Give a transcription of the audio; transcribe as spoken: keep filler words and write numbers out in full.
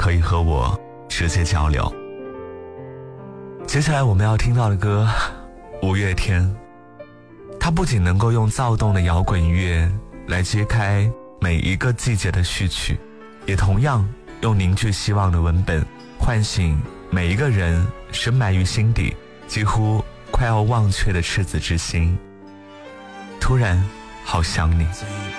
可以和我直接交流。接下来我们要听到的歌，五月天，它不仅能够用躁动的摇滚乐来揭开每一个季节的序曲，也同样用凝聚希望的文本唤醒每一个人深埋于心底几乎快要忘却的赤子之心。突然好想你。